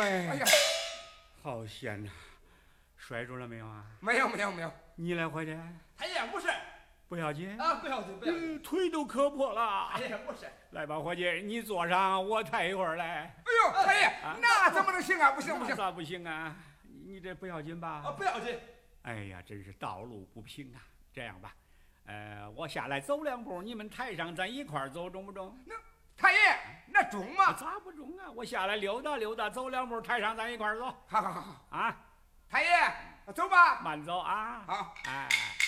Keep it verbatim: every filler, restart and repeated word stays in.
哎， 哎呀， 好险呐！摔住了没有啊？ 没有没有没有， 你来伙计， 太爷不是不要紧啊，不要紧不要紧， 嗯腿都磕破了。 太爷不是。 来吧，伙计，你坐上，我抬一会儿来。 哎呦，太爷，那怎么能行啊？不行不行， 那咋不行啊？你这不要紧吧？ 啊，不要紧。 哎呀，真是道路不平啊！这样吧，呃，我下来走两步，你们台上咱一块儿走，中不中？ 那太爷，那中吗？ 咋不中啊？我下来溜达溜达，走两步，台上咱一块儿走。 好好好好啊， 太爷，走吧。 慢走啊。 好， 哎。